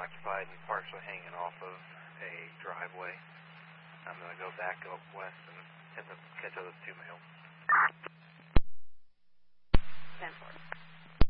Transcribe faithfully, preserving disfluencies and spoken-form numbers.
occupied and partially hanging off of a driveway. I'm going to go back up west and hit the, catch those two males.